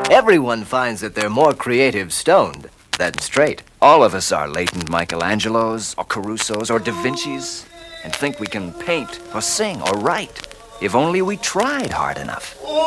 Everyone finds that they're more creative stoned than straight. All of us are latent Michelangelos, or Carusos, or Da Vincis, and think we can paint, or sing, or write, if only we tried hard enough.